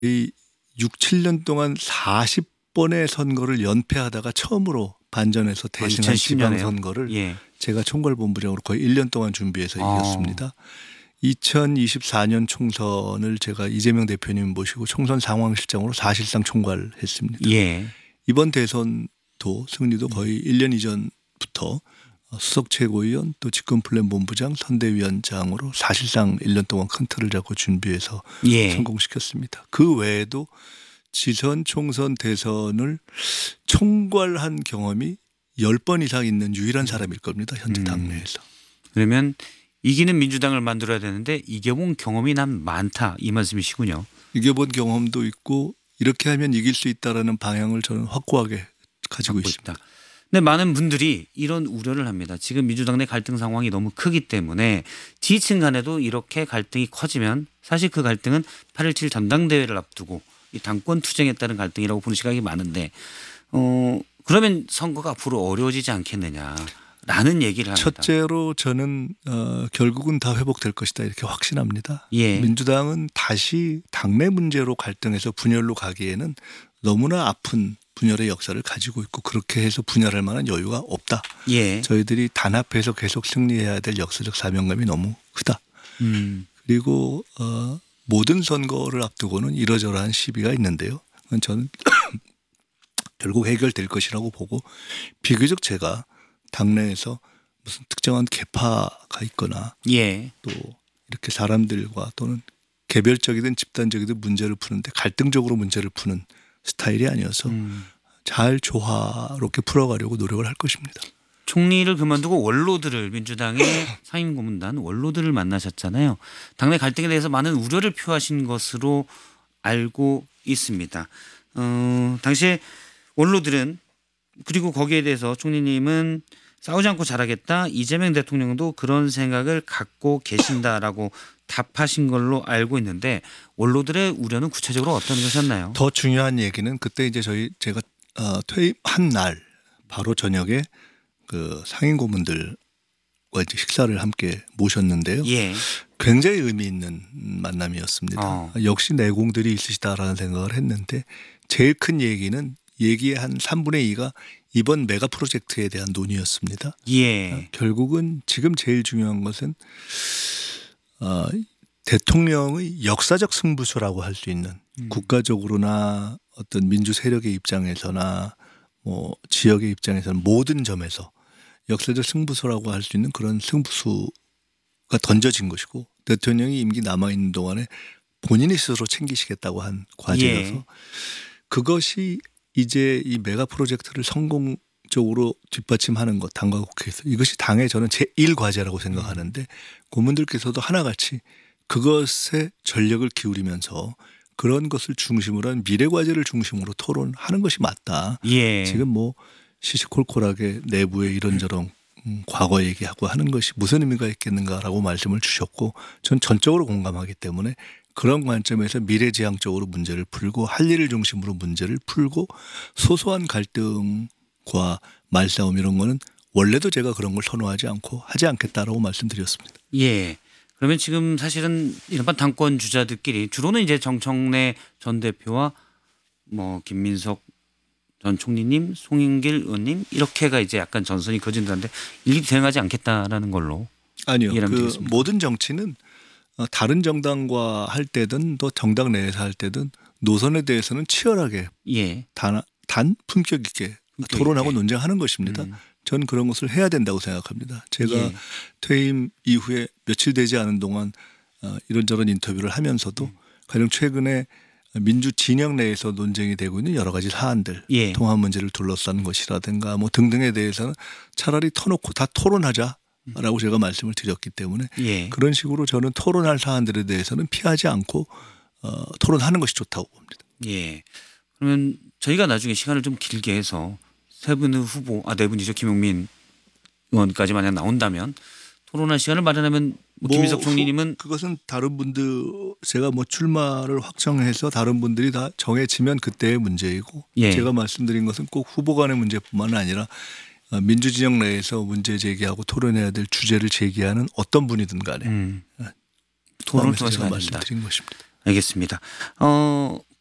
이 6, 7년 동안 40번의 선거를 연패하다가 처음으로 반전해서 대승한 2010년에요? 지방선거를 예. 제가 총괄본부장으로 거의 1년 동안 준비해서 이겼습니다. 2024년 총선을 제가 이재명 대표님 모시고 총선 상황실장으로 사실상 총괄했습니다. 예. 이번 대선도 승리도 거의 1년 이전부터 수석 최고위원 또 집권플랜 본부장 선대위원장으로 사실상 1년 동안 큰 틀을 잡고 준비해서 예. 성공시켰습니다. 그 외에도 지선, 총선, 대선을 총괄한 경험이 10번 이상 있는 유일한 사람일 겁니다. 현재 당내에서. 그러면 이기는 민주당을 만들어야 되는데 이겨본 경험이 난 많다 이 말씀이시군요. 이겨본 경험도 있고 이렇게 하면 이길 수 있다라는 방향을 저는 확고하게 가지고 있습니다. 근데 많은 분들이 이런 우려를 합니다. 지금 민주당 내 갈등 상황이 너무 크기 때문에 지지층 간에도 이렇게 갈등이 커지면 사실 그 갈등은 8.17 전당대회를 앞두고 이 당권 투쟁에 따른 갈등이라고 보는 시각이 많은데 그러면 선거가 앞으로 어려워지지 않겠느냐라는 얘기를 합니다. 첫째로 저는 결국은 다 회복될 것이다 이렇게 확신합니다. 예. 민주당은 다시 당내 문제로 갈등해서 분열로 가기에는 너무나 아픈 분열의 역사를 가지고 있고 그렇게 해서 분열할 만한 여유가 없다. 예. 저희들이 단합해서 계속 승리해야 될 역사적 사명감이 너무 크다. 그리고 모든 선거를 앞두고는 이러저러한 시비가 있는데요. 그건 저는 결국 해결될 것이라고 보고 비교적 제가 당내에서 무슨 특정한 계파가 있거나 예. 또 이렇게 사람들과 또는 개별적이든 집단적이든 문제를 푸는데 갈등적으로 문제를 푸는 스타일이 아니어서 잘 조화롭게 풀어가려고 노력을 할 것입니다. 총리를 그만두고 원로들을 민주당의 상임고문단 원로들을 만나셨잖아요. 당내 갈등에 대해서 많은 우려를 표하신 것으로 알고 있습니다. 당시에 원로들은 그리고 거기에 대해서 총리님은 싸우지 않고 잘하겠다. 이재명 대통령도 그런 생각을 갖고 계신다라고 답하신 걸로 알고 있는데 원로들의 우려는 구체적으로 어떤 것이었나요? 더 중요한 얘기는 그때 이제 제가 퇴임한 날 바로 저녁에 그 상임 고문들과 이제 식사를 함께 모셨는데요. 예. 굉장히 의미 있는 만남이었습니다. 역시 내공들이 있으시다라는 생각을 했는데 제일 큰 얘기는 얘기의 한 3분의 2가 이번 메가 프로젝트에 대한 논의였습니다. 예. 결국은 지금 제일 중요한 것은 대통령의 역사적 승부수라고 할 수 있는 국가적으로나 어떤 민주 세력의 입장에서나 뭐 지역의 입장에서는 모든 점에서 역사적 승부수라고 할 수 있는 그런 승부수가 던져진 것이고 대통령이 임기 남아있는 동안에 본인이 스스로 챙기시겠다고 한 과제여서 예. 그것이 이제 이 메가 프로젝트를 성공적으로 뒷받침하는 것 당과 국회에서 이것이 당의 저는 제1과제라고 생각하는데 고문들께서도 하나같이 그것에 전력을 기울이면서 그런 것을 중심으로 한 미래과제를 중심으로 토론하는 것이 맞다. 예. 지금 뭐 시시콜콜하게 내부에 이런저런 과거 얘기하고 하는 것이 무슨 의미가 있겠는가라고 말씀을 주셨고 전 전적으로 공감하기 때문에 그런 관점에서 미래지향적으로 문제를 풀고 할 일을 중심으로 문제를 풀고 소소한 갈등과 말싸움 이런 거는 원래도 제가 그런 걸 선호하지 않고 하지 않겠다라고 말씀드렸습니다. 예. 그러면 지금 사실은 이른바 당권 주자들끼리 주로는 이제 정청래 전 대표와 뭐 김민석 전 총리님, 송영길 의원님 이렇게가 이제 약간 전선이 거진다는데 일일이 대응하지 않겠다라는 걸로. 아니요. 이해하면 그 되겠습니다. 모든 정치는 다른 정당과 할 때든 또 정당 내에서 할 때든 노선에 대해서는 치열하게 예. 단 품격 있게 토론하고 논쟁하는 것입니다. 저는 그런 것을 해야 된다고 생각합니다. 제가 예. 퇴임 이후에 며칠 되지 않은 동안 이런저런 인터뷰를 하면서도 가령 최근에 민주 진영 내에서 논쟁이 되고 있는 여러 가지 사안들, 예. 통합 문제를 둘러싼 것이라든가 뭐 등등에 대해서는 차라리 터놓고 다 토론하자라고 제가 말씀을 드렸기 때문에 예. 그런 식으로 저는 토론할 사안들에 대해서는 피하지 않고 토론하는 것이 좋다고 봅니다. 예. 그러면 저희가 나중에 시간을 좀 길게 해서 세 분의 후보, 네 분이죠. 김용민 의원까지 만약 나온다면 토론할 시간을 마련하면 김민석 총리님은 그것은 다른 분들 제가 뭐 출마를 확정해서 다른 분들이 다 정해지면 그때의 문제이고 예. 제가 제가 말씀드린 것은 꼭 후보 간의 문제뿐만 아니라 민주진영 내에서 문제 제기하고 토론해야 될 주제를 제기하는 어떤 분이든 간에 토론을 제가 통해서 말씀드린 것입니다. 알겠습니다.